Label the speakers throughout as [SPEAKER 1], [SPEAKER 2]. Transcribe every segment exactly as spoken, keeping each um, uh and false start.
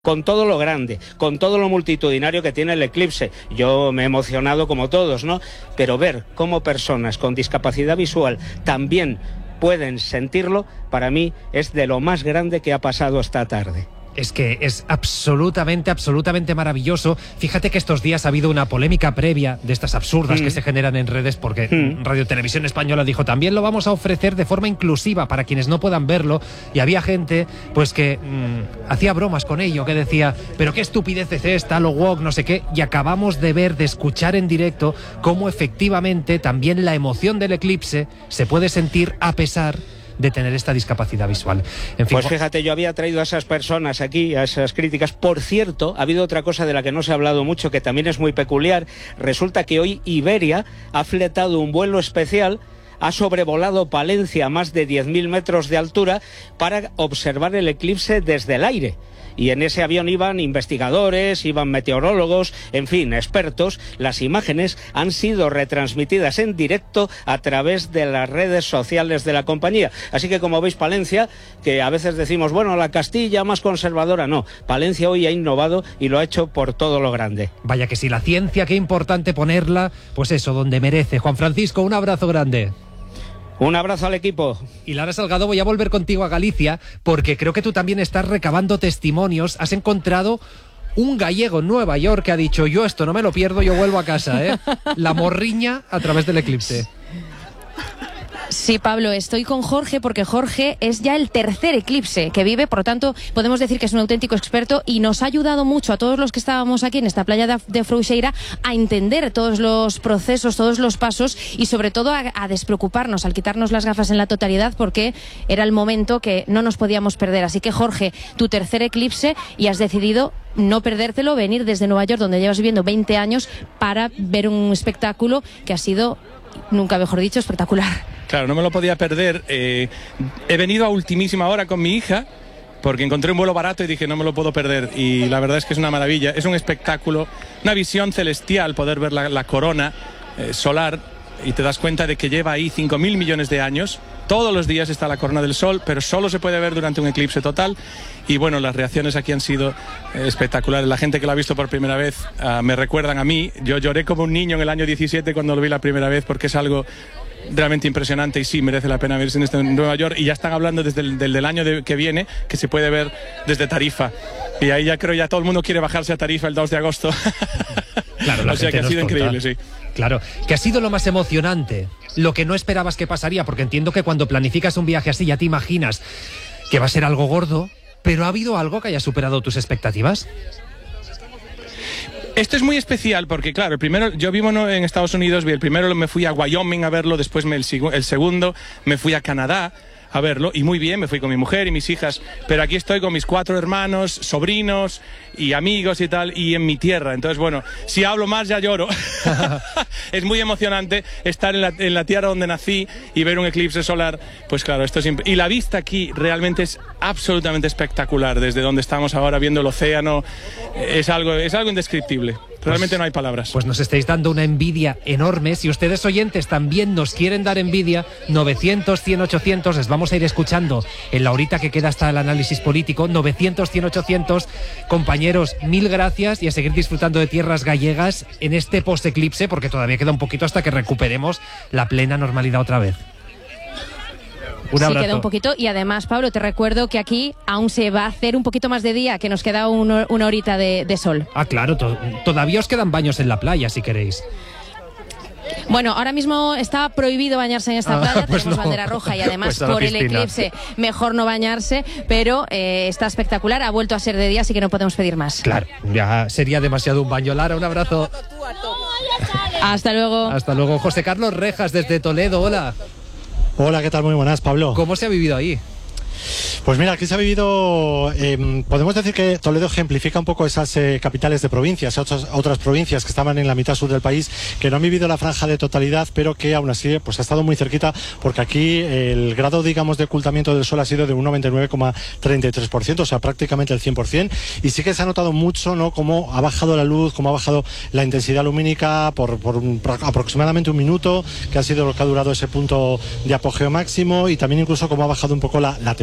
[SPEAKER 1] con todo lo grande, con todo lo multitudinario que tiene el eclipse. Yo me he emocionado como todos, ¿no? Pero ver cómo personas con discapacidad visual también pueden sentirlo, para mí es de lo más grande que ha pasado esta tarde.
[SPEAKER 2] Es que es absolutamente, absolutamente maravilloso. Fíjate que estos días ha habido una polémica previa de estas absurdas mm. que se generan en redes, porque mm. Radio Televisión Española dijo, también lo vamos a ofrecer de forma inclusiva para quienes no puedan verlo, y había gente pues que mmm, hacía bromas con ello, que decía, pero qué estupidez es esta, lo woke, no sé qué, y acabamos de ver, de escuchar en directo cómo efectivamente también la emoción del eclipse se puede sentir a pesar de tener esta discapacidad visual. En fin,
[SPEAKER 1] pues fíjate, yo había traído a esas personas aquí, a esas críticas. Por cierto, ha habido otra cosa de la que no se ha hablado mucho, que también es muy peculiar. Resulta que hoy Iberia ha fletado un vuelo especial, ha sobrevolado Palencia a más de diez mil metros de altura para observar el eclipse desde el aire. Y en ese avión iban investigadores, iban meteorólogos, en fin, expertos. Las imágenes han sido retransmitidas en directo a través de las redes sociales de la compañía. Así que, como veis, Palencia, que a veces decimos, bueno, la Castilla más conservadora, no. Palencia hoy ha innovado y lo ha hecho por todo lo grande.
[SPEAKER 2] Vaya que sí, la ciencia, qué importante ponerla, pues eso, donde merece. Juan Francisco, un abrazo grande.
[SPEAKER 1] Un abrazo al equipo.
[SPEAKER 2] Y Lara Salgado, voy a volver contigo a Galicia, porque creo que tú también estás recabando testimonios. Has encontrado un gallego en Nueva York que ha dicho, yo esto no me lo pierdo, yo vuelvo a casa, ¿eh? La morriña a través del eclipse.
[SPEAKER 3] Sí, Pablo, estoy con Jorge porque Jorge es ya el tercer eclipse que vive, por lo tanto podemos decir que es un auténtico experto y nos ha ayudado mucho a todos los que estábamos aquí en esta playa de, de Frouxeira a entender todos los procesos, todos los pasos y sobre todo a, a despreocuparnos, al quitarnos las gafas en la totalidad, porque era el momento que no nos podíamos perder. Así que Jorge, tu tercer eclipse, y has decidido no perdértelo, venir desde Nueva York, donde llevas viviendo veinte años, para ver un espectáculo que ha sido, nunca mejor dicho, espectacular.
[SPEAKER 4] Claro, no me lo podía perder. Eh, he venido a ultimísima hora con mi hija porque encontré un vuelo barato y dije, no me lo puedo perder. Y la verdad es que es una maravilla. Es un espectáculo, una visión celestial, poder ver la, la corona eh, solar, y te das cuenta de que lleva ahí cinco mil millones de años. Todos los días está la corona del sol, pero solo se puede ver durante un eclipse total. Y bueno, las reacciones aquí han sido eh, espectaculares. La gente que lo ha visto por primera vez uh, me recuerdan a mí. Yo lloré como un niño en el año diecisiete cuando lo vi la primera vez, porque es algo realmente impresionante y sí, merece la pena verse en, este, en Nueva York. Y ya están hablando desde el del, del año de, que viene, que se puede ver desde Tarifa. Y ahí ya creo ya todo el mundo quiere bajarse a Tarifa el dos de agosto.
[SPEAKER 2] Claro, la
[SPEAKER 4] o sea que ha sido
[SPEAKER 2] conta.
[SPEAKER 4] increíble, sí.
[SPEAKER 2] Claro, que ha sido lo más emocionante, lo que no esperabas que pasaría, porque entiendo que cuando planificas un viaje así ya te imaginas que va a ser algo gordo, pero ¿ha habido algo que haya superado tus expectativas?
[SPEAKER 4] Esto es muy especial porque, claro, el primero, yo vivo en Estados Unidos, el primero me fui a Wyoming a verlo, después me, el, el segundo me fui a Canadá a verlo, y muy bien, me fui con mi mujer y mis hijas, pero aquí estoy con mis cuatro hermanos, sobrinos y amigos y tal, y en mi tierra. Entonces, bueno, si hablo más ya lloro. Es muy emocionante estar en la, en la tierra donde nací y ver un eclipse solar. Pues claro, esto es imp- y la vista aquí realmente es absolutamente espectacular. Desde donde estamos ahora viendo el océano, es algo, es algo indescriptible. Realmente pues, no hay palabras.
[SPEAKER 2] Pues nos estáis dando una envidia enorme. Si ustedes oyentes también nos quieren dar envidia, novecientos, cien, ochocientos, les vamos a ir escuchando en la horita que queda hasta el análisis político. novecientos, cien, ochocientos. Compañeros, mil gracias, y a seguir disfrutando de tierras gallegas en este post-eclipse, porque todavía queda un poquito hasta que recuperemos la plena normalidad otra vez. Un
[SPEAKER 3] sí,
[SPEAKER 2] abrazo.
[SPEAKER 3] queda un poquito. Y además, Pablo, te recuerdo que aquí aún se va a hacer un poquito más de día, que nos queda un, una horita de, de sol.
[SPEAKER 2] Ah, claro, to- todavía os quedan baños en la playa, si queréis.
[SPEAKER 3] Bueno, ahora mismo está prohibido bañarse en esta
[SPEAKER 2] ah,
[SPEAKER 3] playa,
[SPEAKER 2] pues
[SPEAKER 3] tenemos
[SPEAKER 2] no.
[SPEAKER 3] bandera roja y además
[SPEAKER 2] pues
[SPEAKER 3] por el eclipse mejor no bañarse, pero eh, está espectacular, ha vuelto a ser de día, así que no podemos pedir más.
[SPEAKER 2] Claro, ya sería demasiado un baño. Lara, un abrazo.
[SPEAKER 3] Hasta luego.
[SPEAKER 2] Hasta luego. José Carlos Rejas desde Toledo, hola.
[SPEAKER 5] Hola, ¿qué tal? Muy buenas, Pablo.
[SPEAKER 2] ¿Cómo se ha vivido ahí?
[SPEAKER 5] Pues mira, aquí se ha vivido, eh, podemos decir que Toledo ejemplifica un poco esas eh, capitales de provincias, otras, otras provincias que estaban en la mitad sur del país, que no han vivido la franja de totalidad, pero que aún así pues ha estado muy cerquita, porque aquí eh, el grado, digamos, de ocultamiento del sol ha sido de un noventa y nueve coma treinta y tres por ciento, o sea, prácticamente el cien por ciento, y sí que se ha notado mucho, ¿no?, cómo ha bajado la luz, cómo ha bajado la intensidad lumínica por, por, un, por aproximadamente un minuto, que ha sido lo que ha durado ese punto de apogeo máximo, y también incluso cómo ha bajado un poco la, la temperatura.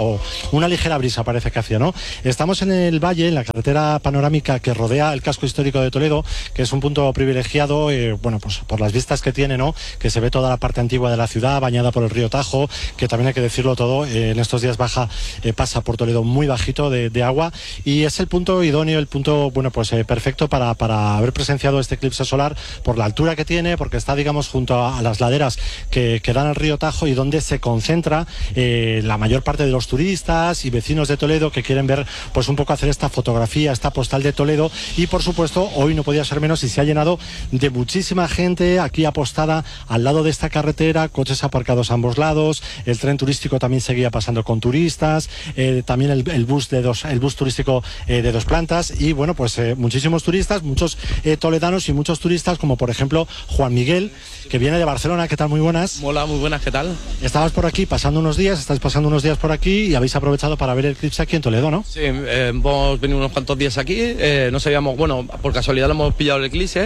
[SPEAKER 5] o una ligera brisa parece que hacía, ¿no? Estamos en el valle, en la carretera panorámica que rodea el casco histórico de Toledo, que es un punto privilegiado, eh, bueno, pues por las vistas que tiene, ¿no? Que se ve toda la parte antigua de la ciudad, bañada por el río Tajo, que también hay que decirlo todo, eh, en estos días baja, eh, pasa por Toledo muy bajito de, de agua, y es el punto idóneo, el punto, bueno, pues eh, perfecto para, para haber presenciado este eclipse solar por la altura que tiene, porque está, digamos, junto a, a las laderas que, que dan al río Tajo y donde se concentra eh, la mayor parte de los turistas y vecinos de Toledo que quieren ver, pues un poco hacer esta fotografía, esta postal de Toledo. Y por supuesto, hoy no podía ser menos y se ha llenado de muchísima gente aquí apostada al lado de esta carretera, coches aparcados a ambos lados, el tren turístico también seguía pasando con turistas, eh, también el, el bus de dos, el bus turístico eh, de dos plantas, y bueno, pues eh, muchísimos turistas, muchos eh, toledanos y muchos turistas, como por ejemplo Juan Miguel, que viene de Barcelona. ¿Qué tal? Muy buenas.
[SPEAKER 6] Hola, muy buenas, ¿qué tal?
[SPEAKER 5] Estabas por aquí pasando unos días, estáis pasando unos días por aquí y habéis aprovechado para ver el eclipse aquí en Toledo, ¿no?
[SPEAKER 6] Sí, eh, hemos venido unos cuantos días aquí, eh, no sabíamos, bueno, por casualidad lo hemos pillado el eclipse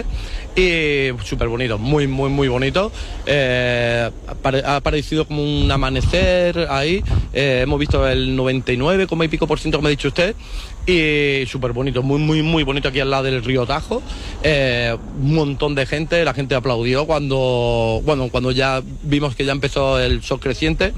[SPEAKER 6] y súper bonito, muy, muy, muy bonito. Eh, ha parecido como un amanecer ahí, eh, hemos visto el noventa y nueve, como y pico por ciento, como ha dicho usted, y súper bonito, muy, muy, muy bonito aquí al lado del río Tajo. Eh, un montón de gente, la gente aplaudió cuando, bueno, cuando ya vimos que ya empezó el sol creciente,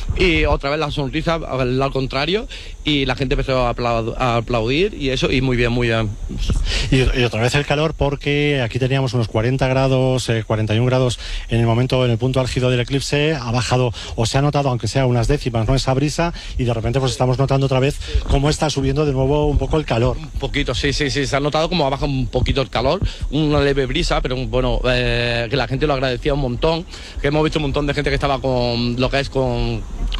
[SPEAKER 6] y otra vez la sonrisa al lado contrario, y la gente empezó a, aplaud a aplaudir y eso, y muy bien, muy bien.
[SPEAKER 5] Y, y otra vez el calor, porque aquí teníamos unos cuarenta grados, eh, cuarenta y un grados en el momento, en el punto álgido del eclipse. Ha bajado, o se ha notado, aunque sea unas décimas, ¿no?, esa brisa, y de repente pues estamos notando otra vez cómo está subiendo de nuevo un poco el calor.
[SPEAKER 6] Un poquito, sí, sí, sí, se ha notado como ha bajado un poquito el calor, una leve brisa, pero bueno, eh, que la gente lo agradecía un montón, que hemos visto un montón de gente que estaba con lo que es con,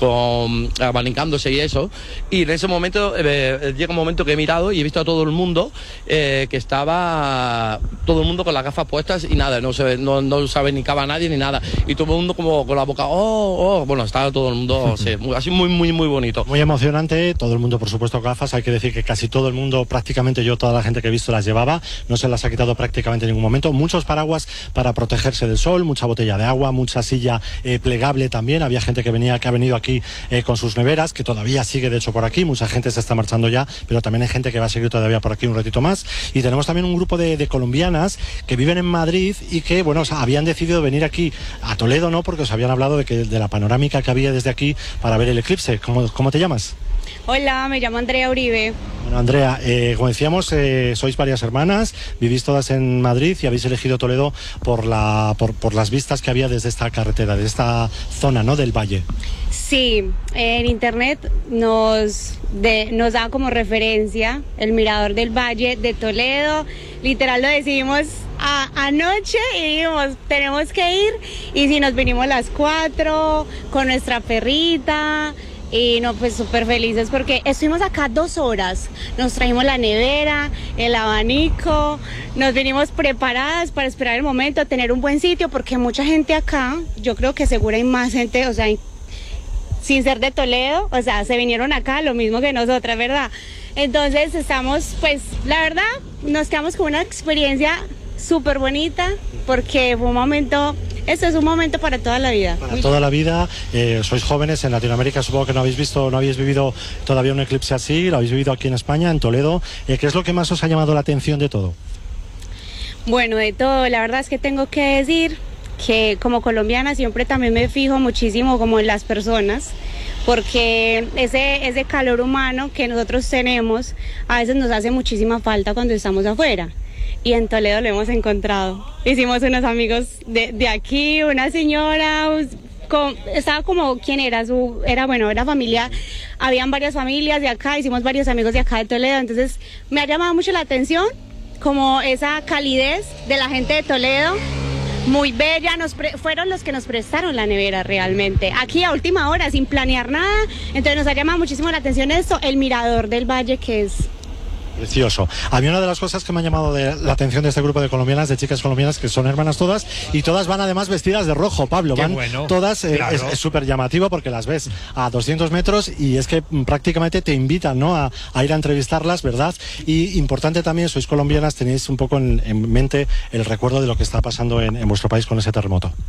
[SPEAKER 6] con abanicándose y eso, y en ese momento eh, llega un momento que he mirado y he visto a todo el mundo eh, que estaba todo el mundo con las gafas puestas y nada, no se no, no se abanicaba a nadie ni nada, y todo el mundo como con la boca, oh, oh, bueno, estaba todo el mundo, sí, así muy, muy, muy bonito.
[SPEAKER 5] Muy emocionante, todo el mundo por supuesto gafas, hay que decir que casi todo el mundo, prácticamente yo, toda la gente que he visto las llevaba, no se las ha quitado prácticamente en ningún momento, muchos paraguas para protegerse del sol, mucha botella de agua, mucha silla eh, plegable también, había gente que venía, que ha venido aquí eh, con sus neveras, que todavía sigue de hecho por aquí, mucha gente se está marchando ya, pero también hay gente que va a seguir todavía por aquí un ratito más, y tenemos también un grupo de, de colombianas que viven en Madrid y que, bueno, o sea, habían decidido venir aquí a Toledo, ¿no?, porque os habían hablado de, que, de la panorámica que había desde aquí para ver el eclipse. ¿Cómo, cómo te llamas?
[SPEAKER 7] Hola, me llamo Andrea Uribe.
[SPEAKER 5] Bueno, Andrea, eh, como decíamos, eh, sois varias hermanas, vivís todas en Madrid y habéis elegido Toledo por, la, por, por las vistas que había desde esta carretera, de esta zona, ¿no?, del valle.
[SPEAKER 7] Sí, en internet nos, de, nos da como referencia el mirador del Valle de Toledo. Literal lo decidimos a, anoche y dijimos, tenemos que ir, y si nos vinimos las cuatro con nuestra perrita. Y no, pues súper felices porque estuvimos acá dos horas, nos trajimos la nevera, el abanico, nos vinimos preparadas para esperar el momento, tener un buen sitio, porque mucha gente acá, yo creo que seguro hay más gente, o sea, sin ser de Toledo, o sea, se vinieron acá lo mismo que nosotras, ¿verdad? Entonces estamos, pues, la verdad, nos quedamos con una experiencia súper bonita, porque fue un momento, esto es un momento para toda la vida.
[SPEAKER 5] Para toda la vida, eh, sois jóvenes, en Latinoamérica supongo que no habéis visto, no habéis vivido todavía un eclipse así, lo habéis vivido aquí en España, en Toledo. Eh, ¿Qué es lo que más os ha llamado la atención de todo?
[SPEAKER 7] Bueno, de todo, la verdad es que tengo que decir que como colombiana siempre también me fijo muchísimo como en las personas, porque ese, ese calor humano que nosotros tenemos a veces nos hace muchísima falta cuando estamos afuera. Y en Toledo lo hemos encontrado. Hicimos unos amigos de, de aquí, una señora, con, estaba como, ¿quién era? Su, era, bueno, era familia, habían varias familias de acá, hicimos varios amigos de acá de Toledo, entonces me ha llamado mucho la atención como esa calidez de la gente de Toledo, muy bella, nos pre, fueron los que nos prestaron la nevera realmente, aquí a última hora, sin planear nada, entonces nos ha llamado muchísimo la atención esto, el mirador del valle que es...
[SPEAKER 5] Precioso. A mí una de las cosas que me ha llamado de la atención de este grupo de colombianas, de chicas colombianas, que son hermanas todas, y todas van además vestidas de rojo, Pablo. Qué van bueno. Todas, eh, claro. Es súper llamativo porque las ves a doscientos metros y es que prácticamente te invitan, ¿no?, a, a ir a entrevistarlas, ¿verdad? Y importante también, sois colombianas, tenéis un poco en, en mente el recuerdo de lo que está pasando en, en vuestro país con ese terremoto.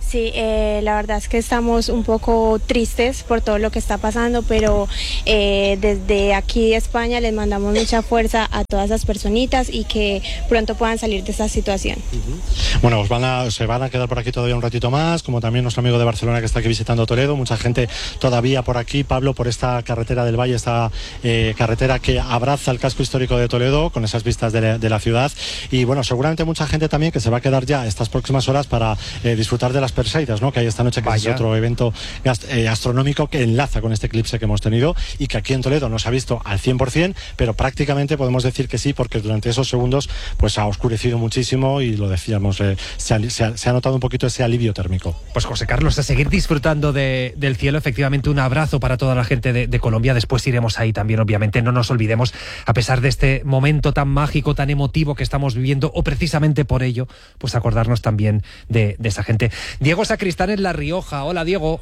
[SPEAKER 7] Sí, eh, la verdad es que estamos un poco tristes por todo lo que está pasando, pero eh, desde aquí de España les mandamos mucha fuerza a todas esas personitas y que pronto puedan salir de esta situación.
[SPEAKER 5] Uh-huh. Bueno, os van a, se van a quedar por aquí todavía un ratito más, como también nuestro amigo de Barcelona que está aquí visitando Toledo, mucha gente todavía por aquí, Pablo, por esta carretera del Valle, esta eh, carretera que abraza el casco histórico de Toledo con esas vistas de la, de la ciudad, y bueno, seguramente mucha gente también que se va a quedar ya estas próximas horas para eh, disfrutar de las Perseidas, ¿no?, que hay esta noche, que Vaya. es otro evento gast eh, astronómico que enlaza con este eclipse que hemos tenido y que aquí en Toledo no se ha visto al cien por cien, pero prácticamente podemos decir que sí, porque durante esos segundos pues ha oscurecido muchísimo y lo decíamos, eh, se, ha, se, ha, se ha notado un poquito ese alivio térmico.
[SPEAKER 2] Pues José Carlos, a seguir disfrutando de, del cielo, efectivamente un abrazo para toda la gente de, de Colombia, después iremos ahí también, obviamente, no nos olvidemos, a pesar de este momento tan mágico, tan emotivo que estamos viviendo, o precisamente por ello, pues acordarnos también de, de esa gente. Diego Sacristán en La Rioja. Hola, Diego.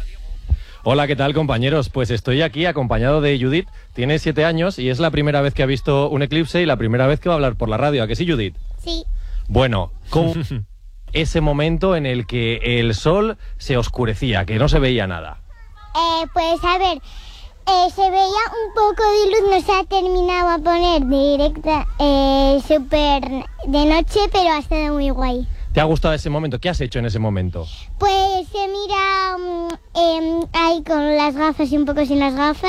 [SPEAKER 8] Hola, ¿qué tal, compañeros? Pues estoy aquí acompañado de Judith. Tiene siete años y es la primera vez que ha visto un eclipse y la primera vez que va a hablar por la radio. ¿A que sí, Judith?
[SPEAKER 9] Sí.
[SPEAKER 8] Bueno, ¿cómo ese momento en el que el sol se oscurecía, que no se veía nada?
[SPEAKER 9] Eh, pues a ver, eh, se veía un poco de luz, no se ha terminado a poner directa, eh, súper de noche, pero ha estado muy guay.
[SPEAKER 8] ¿Te ha gustado ese momento? ¿Qué has hecho en ese momento?
[SPEAKER 9] Pues se mira um, eh, ahí con las gafas y un poco sin las gafas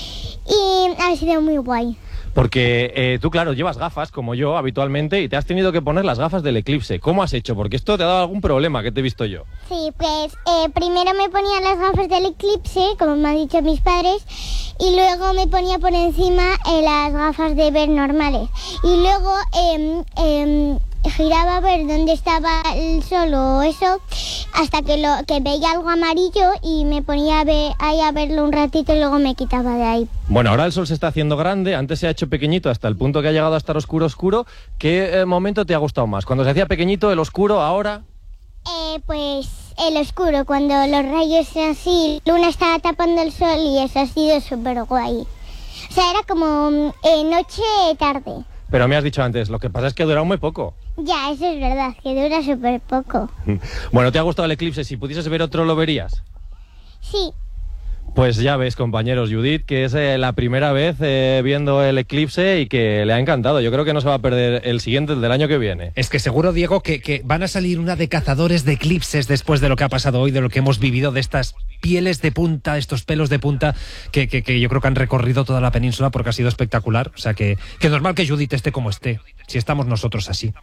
[SPEAKER 9] y ha sido muy guay.
[SPEAKER 8] Porque eh, tú, claro, llevas gafas como yo habitualmente y te has tenido que poner las gafas del eclipse. ¿Cómo has hecho? Porque esto te ha dado algún problema que te he visto yo.
[SPEAKER 9] Sí, pues eh, primero me ponía las gafas del eclipse, como me han dicho mis padres, y luego me ponía por encima eh, las gafas de ver normales. Y luego eh, eh, giraba a ver dónde estaba el sol o eso, hasta que, lo, que veía algo amarillo y me ponía a ver, ahí a verlo un ratito y luego me quitaba de ahí.
[SPEAKER 8] Bueno, ahora el sol se está haciendo grande, antes se ha hecho pequeñito hasta el punto que ha llegado a estar oscuro, oscuro. ¿Qué eh, momento te ha gustado más? ¿Cuando se hacía pequeñito, el oscuro, ahora?
[SPEAKER 9] Eh, pues el oscuro, cuando los rayos así, Luna estaba tapando el sol y eso ha sido súper guay. O sea, era como eh, noche-tarde.
[SPEAKER 8] Pero me has dicho antes, lo que pasa es que ha durado muy poco.
[SPEAKER 9] Ya, eso es verdad, que dura súper poco.
[SPEAKER 8] Bueno, ¿te ha gustado el eclipse? Si pudieses ver otro, ¿lo verías?
[SPEAKER 9] Sí.
[SPEAKER 8] Pues ya ves, compañeros, Judith, que es eh, la primera vez eh, viendo el eclipse y que le ha encantado. Yo creo que no se va a perder el siguiente, el del año que viene.
[SPEAKER 2] Es que seguro, Diego, que, que van a salir una de cazadores de eclipses después de lo que ha pasado hoy, de lo que hemos vivido, de estas pieles de punta, estos pelos de punta que, que, que yo creo que han recorrido toda la península porque ha sido espectacular. O sea, que, que normal que Judith esté como esté, si estamos nosotros así.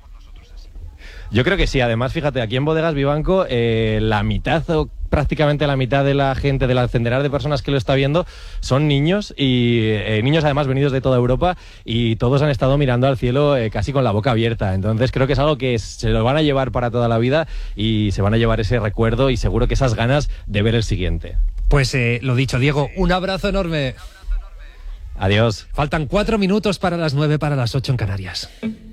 [SPEAKER 8] Yo creo que sí. Además, fíjate, aquí en Bodegas Vivanco, eh, la mitad o prácticamente la mitad de la gente, de la centenar de personas que lo está viendo, son niños, y eh, niños además venidos de toda Europa, y todos han estado mirando al cielo eh, casi con la boca abierta. Entonces creo que es algo que se lo van a llevar para toda la vida y se van a llevar ese recuerdo y seguro que esas ganas de ver el siguiente.
[SPEAKER 2] Pues eh, lo dicho, Diego, un abrazo enorme.
[SPEAKER 8] Adiós.
[SPEAKER 2] Faltan cuatro minutos para las nueve, para las ocho en Canarias.